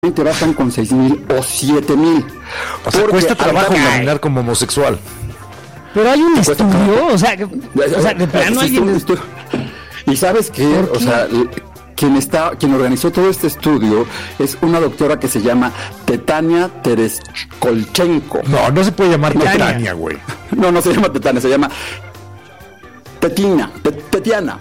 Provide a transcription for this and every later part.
te bastan con 6,000 o 7,000. O sea, cuesta trabajo caminar como homosexual. Pero hay un estudio, o sea, de plano hay un estudio. Y sabes qué, o sea, quien organizó todo este estudio es una doctora que se llama Tetania Tereskolchenko. No se puede llamar Tetania, güey. No se llama Tetania, se llama Tetiana,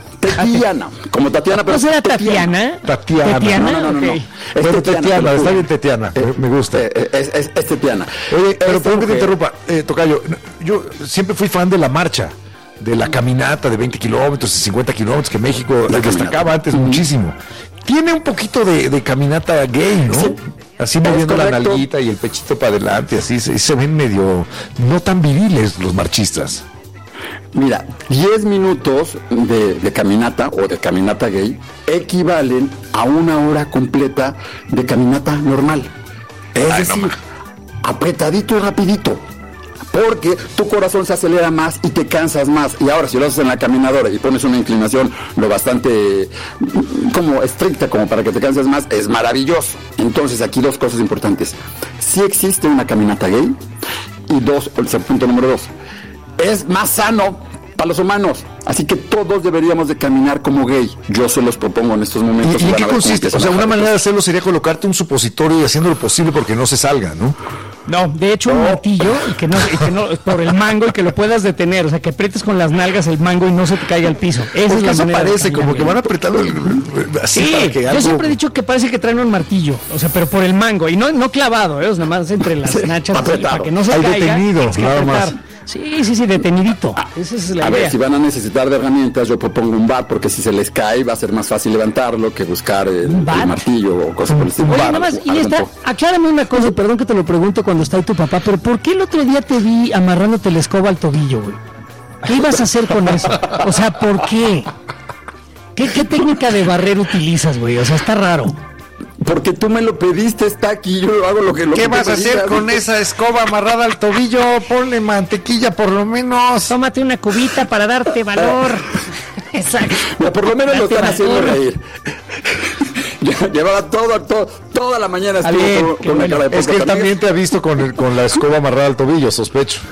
como Tatiana, pero ¿no será Tatiana? Tatiana. No. Bueno, Tetiana, está bien Tetiana, me gusta. Es Tetiana. Oye, pero perdón que te interrumpa, Tocayo, yo siempre fui fan de la marcha, de la caminata de 20 kilómetros, de 50 kilómetros, que México destacaba antes muchísimo. Tiene un poquito de caminata gay, ¿no? Sí, así moviendo la nalguita y el pechito para adelante, así se ven medio no tan viriles los marchistas. Mira, 10 minutos de caminata o de caminata gay equivalen a 1 hora completa de caminata normal. Es decir, apretadito y rapidito. Porque tu corazón se acelera más y te cansas más. Y ahora, si lo haces en la caminadora y pones una inclinación lo bastante como estricta como para que te canses más, es maravilloso. Entonces, aquí 2 cosas importantes. Sí existe una caminata gay. Y el punto número 2. Es más sano para los humanos, así que todos deberíamos de caminar como gay. Yo se los propongo en estos momentos. ¿Y en qué consiste? O sea, una manera de hacerlo sería colocarte un supositorio y haciendo lo posible porque no se salga, ¿no? No, de hecho un martillo y que no por el mango y que lo puedas detener, o sea, que aprietes con las nalgas el mango y no se te caiga al piso. Esa es la eso manera parece como que van apretando así. Sí, para que yo siempre he dicho que parece que traen un martillo, o sea, pero por el mango y no clavado, o sea, nada más entre las nachas para que no se caiga. Detenido, nada más. Sí, detenidito. Esa es la idea. Ver, si van a necesitar de herramientas, yo propongo un bat, porque si se les cae va a ser más fácil levantarlo que buscar el martillo o cosas por el estilo. Oye, nada más, aclárame una cosa, perdón que te lo pregunto cuando está ahí tu papá, pero ¿por qué el otro día te vi amarrándote la escoba al tobillo, güey? ¿Qué ibas a hacer con eso? O sea, ¿por qué? ¿Qué técnica de barrer utilizas, güey? O sea, está raro. Porque tú me lo pediste, está aquí, yo hago lo que ¿Qué vas a hacer con esa escoba amarrada al tobillo? Ponle mantequilla por lo menos. Tómate una cubita para darte valor. Exacto. Ya, por lo menos lo están haciendo reír. Llevaba toda la mañana estuvo con una cara de poca. Es que él también te ha visto con la escoba amarrada al tobillo, sospecho.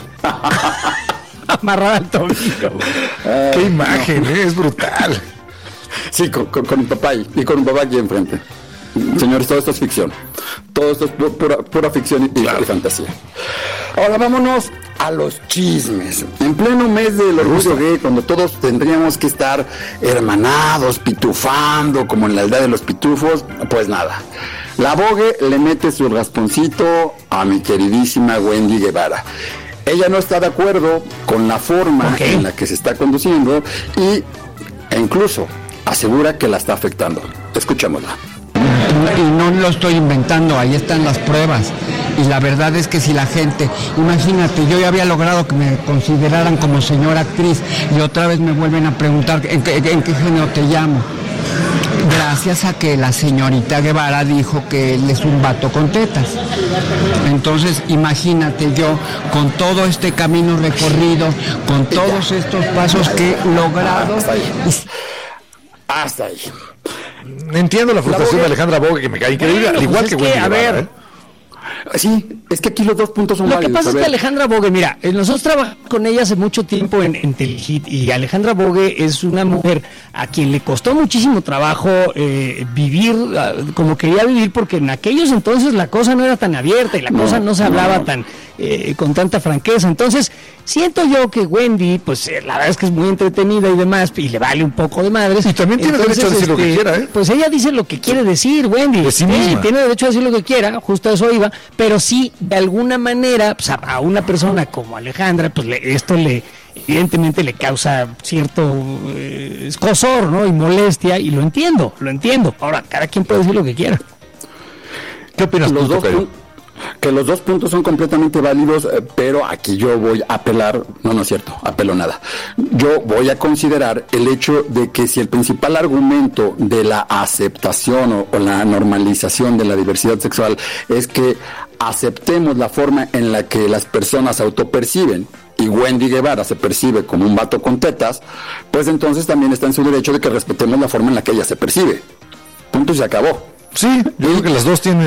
Amarrada al tobillo. Qué imagen, es brutal. Sí, con mi papá y con un papá aquí enfrente. Señores, todo esto es ficción. Todo esto es pura ficción y fantasía. Ahora vámonos a los chismes. En pleno mes del orgullo gay, cuando todos tendríamos que estar hermanados, pitufando, como en la aldea de los pitufos, pues nada. La Vogue le mete su rasponcito a mi queridísima Wendy Guevara. Ella no está de acuerdo con la forma en la que se está conduciendo e incluso asegura que la está afectando. Escuchémosla. Y no lo estoy inventando, ahí están las pruebas. Y la verdad es que si la gente, imagínate, yo ya había logrado que me consideraran como señora actriz y otra vez me vuelven a preguntar en qué género te llamo. Gracias a que la señorita Guevara dijo que él es un vato con tetas. Entonces, imagínate yo, con todo este camino recorrido, con todos estos pasos que he logrado. Hasta ahí. Entiendo la frustración de Alejandra Vogue, que me cae increíble, al igual que Wendy Guevara, Sí, es que aquí los 2 puntos son válidos. Lo que pasa es que Alejandra Vogue, mira, nosotros trabajamos con ella hace mucho tiempo en Telehit y Alejandra Vogue es una mujer a quien le costó muchísimo trabajo vivir como quería vivir, porque en aquellos entonces la cosa no era tan abierta y la cosa no se hablaba tan con tanta franqueza. Entonces, siento yo que Wendy, pues la verdad es que es muy entretenida y demás, y le vale un poco de madres. Y también tiene derecho a decir lo que quiera, Pues ella dice lo que quiere decir, Wendy. De sí misma. Tiene derecho a decir lo que quiera, justo a eso iba, pero sí, de alguna manera, pues, a una persona como Alejandra, pues esto evidentemente le causa cierto escozor, ¿no? Y molestia, y lo entiendo. Ahora, cada quien puede decir lo que quiera. ¿Qué opinas tú, Tocayo? Que los 2 puntos son completamente válidos, pero aquí yo voy a apelar, no es cierto, apelo nada. Yo voy a considerar el hecho de que si el principal argumento de la aceptación o la normalización de la diversidad sexual es que aceptemos la forma en la que las personas se autoperciben, y Wendy Guevara se percibe como un vato con tetas, pues entonces también está en su derecho de que respetemos la forma en la que ella se percibe. Punto y se acabó. Sí, yo creo que las dos tienen